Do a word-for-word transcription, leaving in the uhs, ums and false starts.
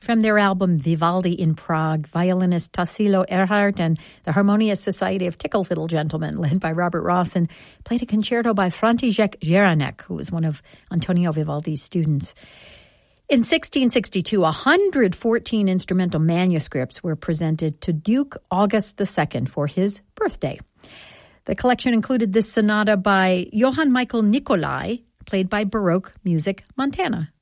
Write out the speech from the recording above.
From their album Vivaldi in Prague, violinist Tassilo Erhardt and the Harmonious Society of Tickle Fiddle Gentlemen, led by Robert Rawson, played a concerto by František Jaranek, who was one of Antonio Vivaldi's students. In sixteen sixty-two, one hundred fourteen instrumental manuscripts were presented to Duke August the Second for his birthday. The collection included this sonata by Johann Michael Nicolai, played by Baroque Music Montana.